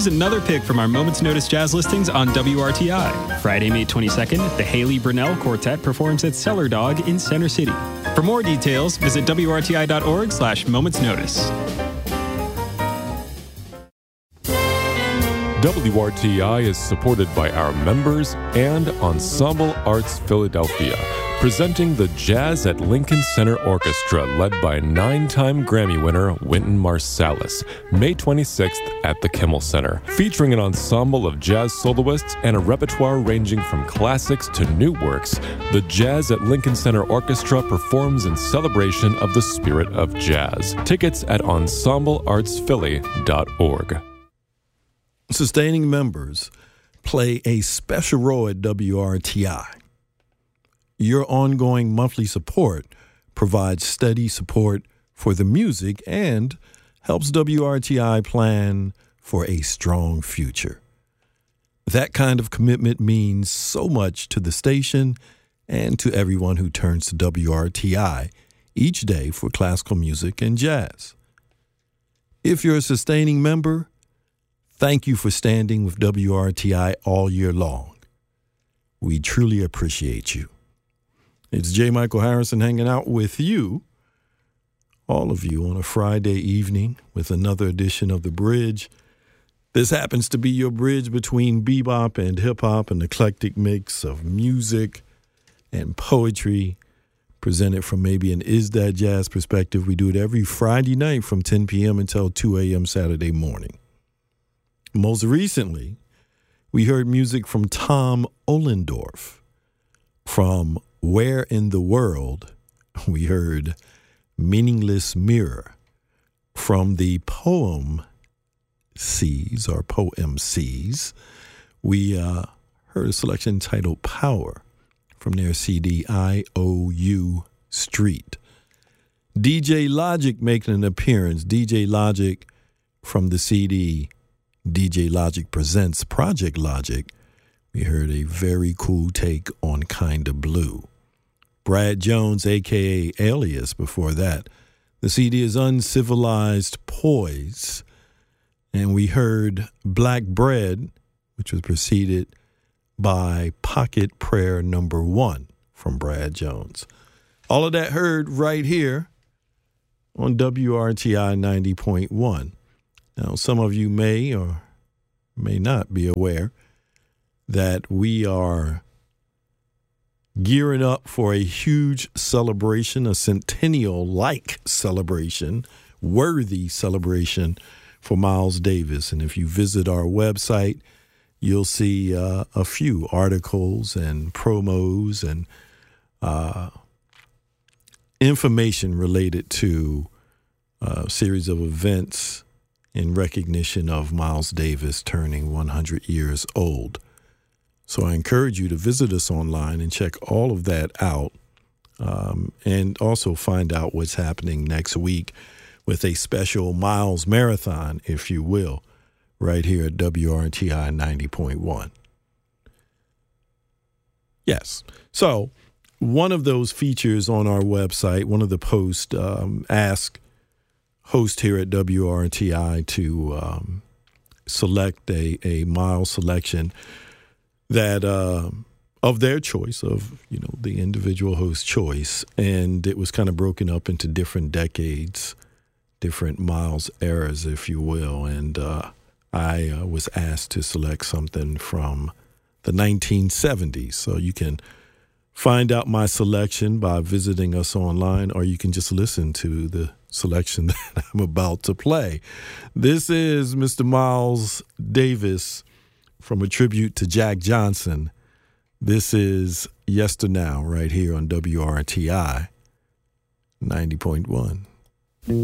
Here's another pick from our Moments Notice jazz listings on WRTI. Friday, May 22nd, the Haley Brunell Quartet performs at Cellar Dog in Center City. For more details, visit WRTI.org/momentsnotice. WRTI is supported by our members and Ensemble Arts Philadelphia, presenting the Jazz at Lincoln Center Orchestra, led by 9-time Grammy winner Wynton Marsalis, May 26th at the Kimmel Center. Featuring an ensemble of jazz soloists and a repertoire ranging from classics to new works, the Jazz at Lincoln Center Orchestra performs in celebration of the spirit of jazz. Tickets at ensembleartsphilly.org. Sustaining members play a special role at WRTI. Your ongoing monthly support provides steady support for the music and helps WRTI plan for a strong future. That kind of commitment means so much to the station and to everyone who turns to WRTI each day for classical music and jazz. If you're a sustaining member, thank you for standing with WRTI all year long. We truly appreciate you. It's J. Michael Harrison hanging out with you, all of you, on a Friday evening with another edition of The Bridge. This happens to be your bridge between bebop and hip-hop, an eclectic mix of music and poetry presented from maybe an Is That Jazz perspective. We do it every Friday night from 10 p.m. until 2 a.m. Saturday morning. Most recently, we heard music from Tom Ohlendorf. From Where in the World, we heard Meaningless Mirror. From the Poem Cs, or Poem Cs, we heard a selection titled Power from their CD IOU Street. DJ Logic making an appearance. DJ Logic from the CD DJ Logic Presents Project Logic. We heard a very cool take on Kinda Blue. Brad Jones, a.k.a. Alias, before that. The CD is Uncivilized Poise. And we heard Black Bread, which was preceded by Pocket Prayer Number 1 from Brad Jones. All of that heard right here on WRTI 90.1. Now, some of you may or may not be aware that we are gearing up for a huge celebration, a centennial-like celebration, worthy celebration for Miles Davis. And if you visit our website, you'll see a few articles and promos and information related to a series of events in recognition of Miles Davis turning 100 years old. So I encourage you to visit us online and check all of that out, and also find out what's happening next week with a special Miles Marathon, if you will, right here at WRTI 90.1. Yes. So one of those features on our website, one of the posts, ask host here at WRTI to select a Miles selection that of their choice, of the individual host choice, and it was kind of broken up into different decades, different Miles eras, if you will, and I was asked to select something from the 1970s. So you can find out my selection by visiting us online, or you can just listen to the selection that I'm about to play. This is Mr. Miles Davis from a tribute to Jack Johnson. This is Yesternow right here on WRTI 90.1.